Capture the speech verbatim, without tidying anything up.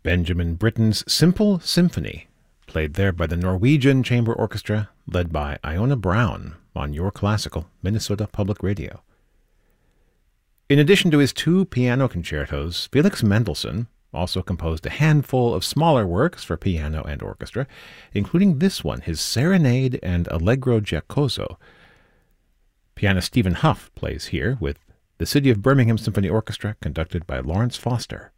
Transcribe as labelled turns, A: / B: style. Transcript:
A: Benjamin Britten's Simple Symphony, played there by the Norwegian Chamber Orchestra, led by Iona Brown on Your Classical, Minnesota Public Radio. In addition to his two piano concertos, Felix Mendelssohn also composed a handful of smaller works for piano and orchestra, including this one, his Serenade and Allegro Giacoso. Pianist Stephen Huff plays here with the City of Birmingham Symphony Orchestra, conducted by Lawrence Foster.